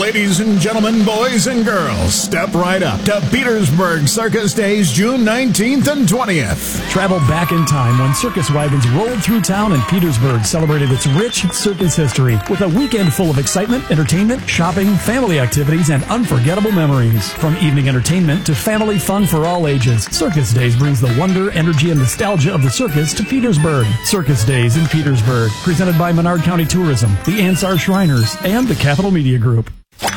Ladies and gentlemen, boys and girls, step right up to Petersburg Circus Days, June 19th and 20th. Travel back in time when circus wagons rolled through town and Petersburg celebrated its rich circus history with a weekend full of excitement, entertainment, shopping, family activities, and unforgettable memories. From evening entertainment to family fun for all ages, Circus Days brings the wonder, energy, and nostalgia of the circus to Petersburg. Circus Days in Petersburg, presented by Menard County Tourism, the Ansar Shriners, and the Capital Media Group.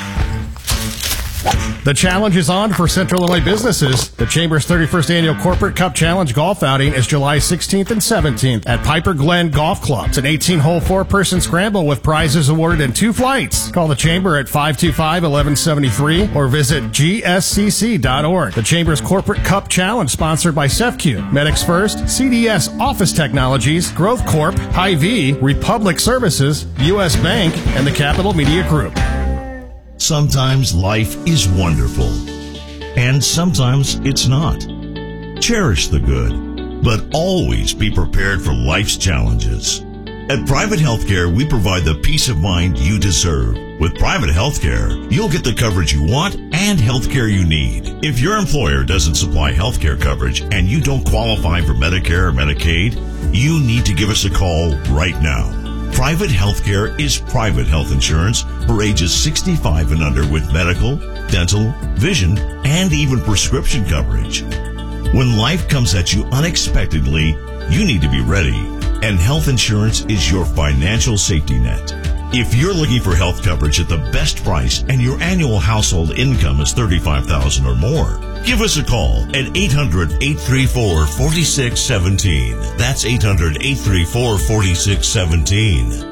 The challenge is on for Central Illinois businesses. The Chamber's 31st Annual Corporate Cup Challenge Golf Outing is July 16th and 17th at Piper Glen Golf Club. It's an 18-hole, 4-person scramble with prizes awarded in 2 flights. Call the Chamber at 525-1173 or visit gscc.org. The Chamber's Corporate Cup Challenge, sponsored by CEFCU, Medics First, CDS Office Technologies, Growth Corp, Hy-Vee, Republic Services, U.S. Bank, and the Capital Media Group. Sometimes life is wonderful, and sometimes it's not. Cherish the good, but always be prepared for life's challenges. At Private Healthcare, we provide the peace of mind you deserve. With Private Healthcare, you'll get the coverage you want and healthcare you need. If your employer doesn't supply healthcare coverage and you don't qualify for Medicare or Medicaid, you need to give us a call right now. Private Healthcare is private health insurance for ages 65 and under with medical, dental, vision, and even prescription coverage. When life comes at you unexpectedly, you need to be ready, and health insurance is your financial safety net. If you're looking for health coverage at the best price and your annual household income is $35,000 or more, give us a call at 800-834-4617. That's 800-834-4617.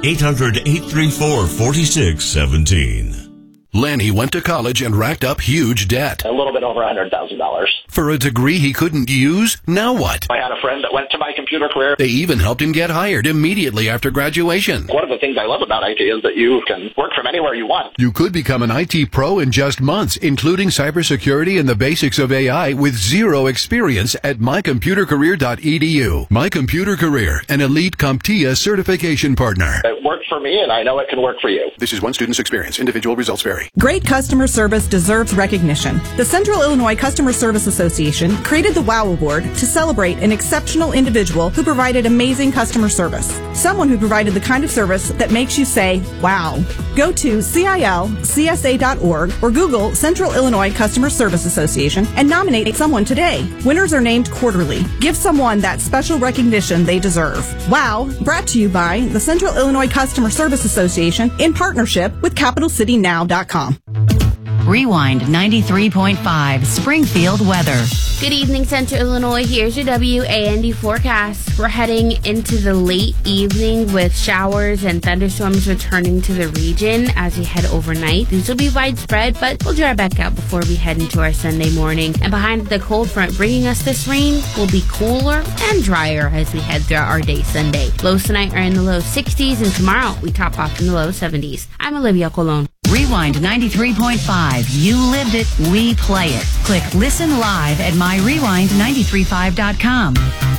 800-834-4617. Lanny went to college and racked up huge debt. A little bit over $100,000. For a degree he couldn't use? Now what? I had a friend that went to My Computer Career. They even helped him get hired immediately after graduation. One of the things I love about IT is that you can work from anywhere you want. You could become an IT pro in just months, including cybersecurity and the basics of AI with zero experience at mycomputercareer.edu. My Computer Career, an elite CompTIA certification partner. It worked for me, and I know it can work for you. This is one student's experience. Individual results vary. Great customer service deserves recognition. The Central Illinois Customer Service Association created the WOW Award to celebrate an exceptional individual who provided amazing customer service. Someone who provided the kind of service that makes you say, wow. Go to CILCSA.org or Google Central Illinois Customer Service Association and nominate someone today. Winners are named quarterly. Give someone that special recognition they deserve. WOW, brought to you by the Central Illinois Customer Service Association in partnership with CapitalCityNow.com. Rewind 93.5 Springfield weather. Good evening, Central Illinois. Here's your WAND forecast. We're heading into the late evening with showers and thunderstorms returning to the region as we head overnight. These will be widespread, but we'll dry back out before we head into our Sunday morning. And behind the cold front bringing us this rain will be cooler and drier as we head throughout our day Sunday. Lows tonight are in the low 60s, and tomorrow we top off in the low 70s. I'm Olivia Colon. Rewind 93.5. You lived it, we play it. Click Listen Live at myrewind935.com.